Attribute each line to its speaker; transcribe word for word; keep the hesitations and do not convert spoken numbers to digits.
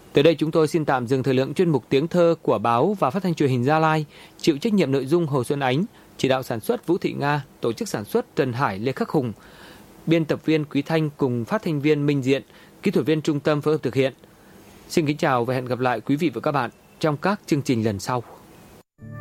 Speaker 1: Tới đây chúng tôi xin tạm dừng thời lượng chuyên mục tiếng thơ của báo và phát thanh truyền hình Gia Lai. Chịu trách nhiệm nội dung Hồ Xuân Ánh, chỉ đạo sản xuất Vũ Thị Nga, tổ chức sản xuất Trần Hải, Lê Khắc Hùng, biên tập viên Quý Thanh cùng phát thanh viên Minh Diện, kỹ thuật viên trung tâm phối hợp thực hiện. Xin kính chào và hẹn gặp lại quý vị và các bạn trong các chương trình lần sau.